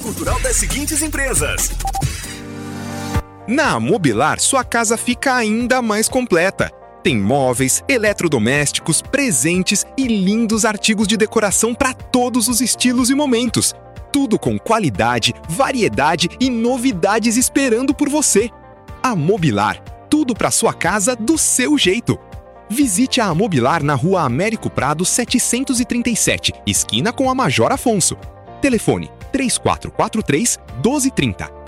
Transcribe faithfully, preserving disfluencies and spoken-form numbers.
cultural das seguintes empresas. Na Amobilar, sua casa fica ainda mais completa. Tem móveis, eletrodomésticos, presentes e lindos artigos de decoração para todos os estilos e momentos. Tudo com qualidade, variedade e novidades esperando por você. Amobilar, tudo para sua casa do seu jeito. Visite a Amobilar na Rua Américo Prado setecentos e trinta e sete, esquina com a Major Afonso. Telefone três quatro quatro três, um dois três zero.